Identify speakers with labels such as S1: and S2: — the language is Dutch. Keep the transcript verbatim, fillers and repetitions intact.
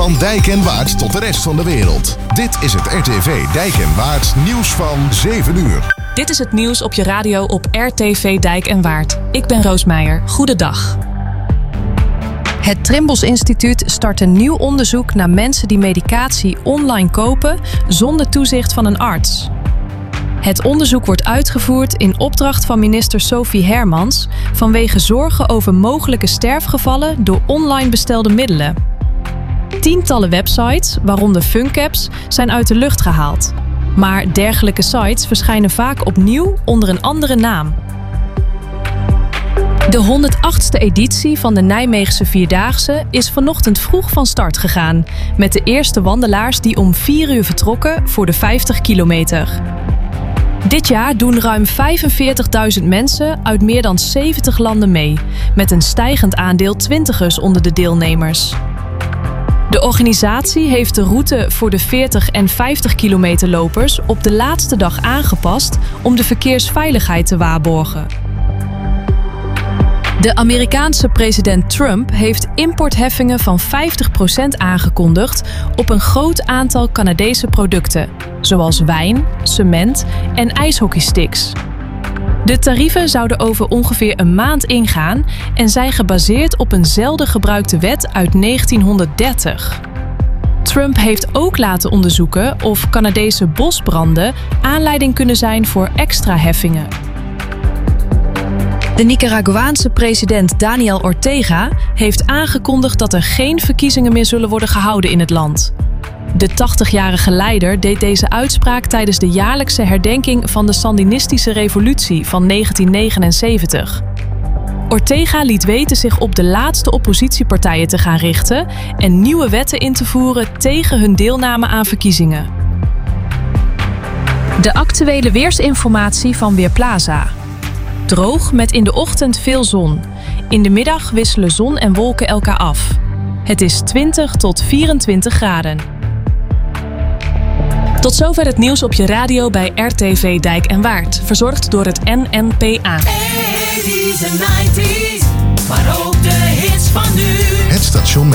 S1: Van Dijk en Waard tot de rest van de wereld. Dit is het R T V Dijk en Waard nieuws van zeven uur.
S2: Dit is het nieuws op je radio op R T V Dijk en Waard. Ik ben Roos Meijer. Goedendag. Het Trimbos Instituut start een nieuw onderzoek naar mensen die medicatie online kopen zonder toezicht van een arts. Het onderzoek wordt uitgevoerd in opdracht van minister Sophie Hermans vanwege zorgen over mogelijke sterfgevallen door online bestelde middelen. Tientallen websites, waaronder Funcaps, zijn uit de lucht gehaald. Maar dergelijke sites verschijnen vaak opnieuw onder een andere naam. De honderdachtste editie van de Nijmeegse Vierdaagse is vanochtend vroeg van start gegaan, met de eerste wandelaars die om vier uur vertrokken voor de vijftig kilometer. Dit jaar doen ruim vijfenveertigduizend mensen uit meer dan zeventig landen mee, met een stijgend aandeel twintigers onder de deelnemers. De organisatie heeft de route voor de veertig en vijftig kilometer lopers op de laatste dag aangepast om de verkeersveiligheid te waarborgen. De Amerikaanse president Trump heeft importheffingen van vijftig procent aangekondigd op een groot aantal Canadese producten, zoals wijn, cement en ijshockeysticks. De tarieven zouden over ongeveer een maand ingaan en zijn gebaseerd op een zelden gebruikte wet uit negentienhonderddertig. Trump heeft ook laten onderzoeken of Canadese bosbranden aanleiding kunnen zijn voor extra heffingen. De Nicaraguaanse president Daniel Ortega heeft aangekondigd dat er geen verkiezingen meer zullen worden gehouden in het land. De tachtigjarige leider deed deze uitspraak tijdens de jaarlijkse herdenking van de Sandinistische revolutie van negentien negenenzeventig. Ortega liet weten zich op de laatste oppositiepartijen te gaan richten en nieuwe wetten in te voeren tegen hun deelname aan verkiezingen. De actuele weersinformatie van Weerplaza. Droog met in de ochtend veel zon. In de middag wisselen zon en wolken elkaar af. Het is twintig tot vierentwintig graden. Tot zover het nieuws op je radio bij R T V Dijk en Waard. Verzorgd door het N N P A.
S3: eighties en nineties, maar ook de hits van nu.
S1: Het station met